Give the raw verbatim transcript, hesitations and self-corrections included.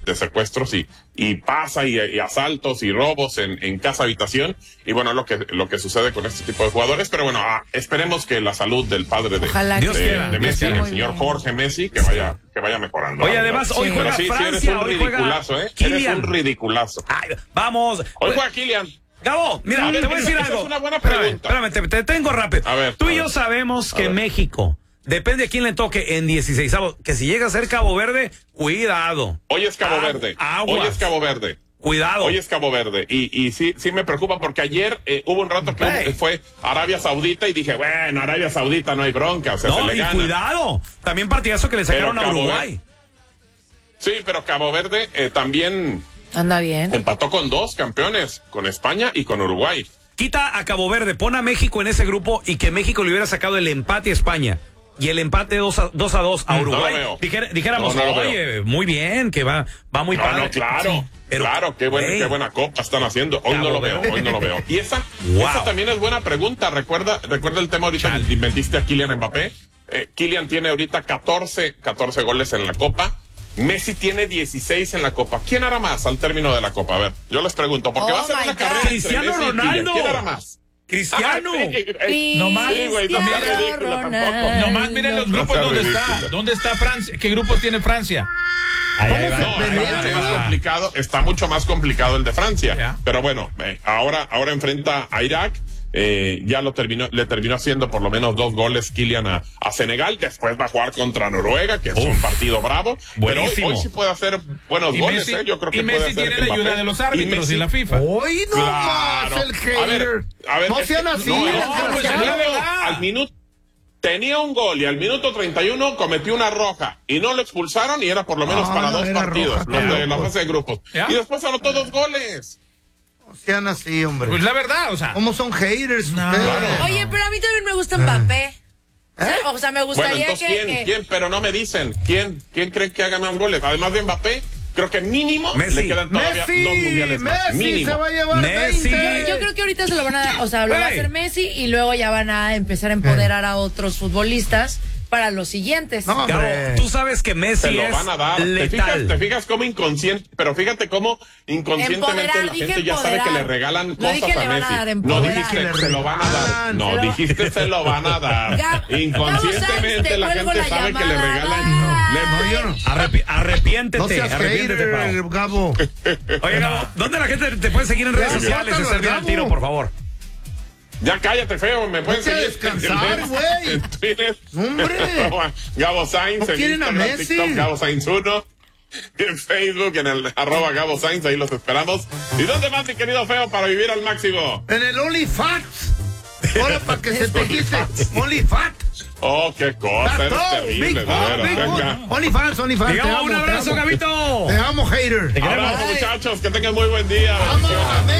de secuestros y, y pasa y, y asaltos y robos en, en casa habitación. Y bueno, lo que, lo que sucede con este tipo de jugadores. Pero bueno, ah, esperemos que la salud del padre de, Ojalá de, que de, sea, de Messi, que sea el señor bien. Jorge Messi, que vaya, que vaya mejorando. Oye, además, hoy sí. juega Pero sí, Francia, sí, eres un hoy juega ridiculazo, ¿eh? Kylian. Eres un ridiculazo. Ay, vamos. Hoy juega Kylian. Gabo, mira, A ver, te voy a decir esa algo. es una buena Espérame, pregunta. espérame, te, te tengo rápido. A ver, Tú a y yo ver. sabemos A que ver. México, depende de quién le toque en dieciséis, que si llega a ser Cabo Verde, cuidado. Hoy es Cabo Ah, Verde. aguas. Hoy es Cabo Verde. Cuidado. Hoy es Cabo Verde. Y, y sí, sí me preocupa porque ayer eh, hubo un rato que Hey. fue Arabia Saudita y dije, bueno, Arabia Saudita no hay bronca, o sea, se No, le y gana. cuidado. También partidazo que le sacaron Pero a Cabo Uruguay. Verde- Sí, pero Cabo Verde eh, también Anda bien. empató con dos campeones, con España y con Uruguay. Quita a Cabo Verde, pon a México en ese grupo y que México le hubiera sacado el empate a España y el empate dos a dos a, dos a Mm, Uruguay. no lo veo. Dijera- dijéramos, No, no lo oye, muy bien, que va, va muy No, padre. no, claro, Sí, pero, claro, qué buena, hey, qué buena copa están haciendo. Hoy Cabo no lo veo, Verde. hoy no lo veo. Y esa, Wow. esa también es buena pregunta. Recuerda, recuerda el tema ahorita que metiste a Kylian Mbappé. Eh, Kylian tiene ahorita catorce, catorce goles en la copa. Messi tiene dieciséis en la copa. ¿Quién hará más al término de la copa? A ver, yo les pregunto, porque Oh va a ser my una God. carrera entre Cristiano Messi y Kylian. Ronaldo. ¿Quién hará más? Cristiano. Ah, sí, eh, No más. sí, güey, no está Cristiano ridículo tampoco. Ronaldo. Nomás miren los grupos No sea donde ridículo. está. ¿Dónde está Francia? ¿Qué grupos tiene Francia? Ahí, ahí va. No, está mucho más complicado, está mucho más complicado el de Francia. Ya. Pero bueno, eh, ahora, ahora enfrenta a Irak. Eh, ya lo terminó, le terminó haciendo por lo menos dos goles Kylian a, a Senegal. Después va a jugar contra Noruega, que es un partido bravo. Pero hoy, buenísimo. hoy sí puede hacer buenos Y goles, Messi, ¿eh? Yo creo que y puede Messi hacer tiene la Mbappé. ayuda de los árbitros y, Messi- la FIFA. Hoy no Claro. más el hater. A ver, a ver, no es sean que- así. no, no, desgraciados. pues, al es la minuto- verdad. al minuto tenía un gol y al minuto treinta y uno cometió una roja y no lo expulsaron y era por lo menos Ah, para no dos era partidos, roja, los de qué la loco. fase de grupos. ¿Ya? Y después anotó dos goles. No sean así, hombre. Pues la verdad, o sea. ¿Cómo son haters No. ustedes? Claro. Oye, pero a mí también me gusta Mbappé. O sea, ¿Eh? o sea, me Bueno, gustaría entonces, que, ¿quién? que- ¿Quién? Pero no me dicen. ¿Quién? ¿Quién cree que haga más goles? Además de Mbappé, creo que mínimo Messi. le quedan todavía Messi, dos mundiales más. Messi Mínimo. se va a llevar Messi. veinte. Yo creo que ahorita se lo van a dar, o sea, lo va a Hey. hacer Messi y luego ya van a empezar a empoderar a otros futbolistas para los siguientes. No, Gabo, hombre. tú sabes que Se Messi lo es van a dar. ¿Te fijas, letal. te fijas cómo inconsciente, pero fíjate cómo inconscientemente Empoderar, la dije gente ya sabe que le empoderar. regalan No cosas dije a le van a Messi. dar, No empoderar. dijiste se lo van a dar. No, Se lo- dijiste se lo van a dar. Gab- Inconscientemente Gabo Sainz, la te cuelgo gente la sabe que le llamada. regalan. Le- No, yo no. Arrepi- arrepiéntete, No seas arrepiéntete, hater, Pau. Gabo. Oye, Gabo, ¿dónde la gente te puede seguir en redes Ya, sociales? mátalo, César, bien al Gabo. tiro, por favor. Ya cállate, feo, me pueden Vete a seguir descansar, en- güey. en Twitter. Hombre. Gabo Sainz, ¿No en quieren a Instagram, Messi? TikTok, Gabo Sainz uno. En Facebook, en el arroba Gabo Sainz, ahí los esperamos. ¿Y dónde más, mi querido feo, para vivir al máximo? En el OnlyFans. Ahora para que se te quite. OnlyFans. Oh, qué cosa, eres That's all. terrible, Big de Bang, veras, Big venga. Bang. OnlyFans, OnlyFans. Te Digamos, amo, un te abrazo, amo. Gabito. Te amo, hater. Te queremos. Abrazo, muchachos, que tengan muy buen día. Vamos, amén.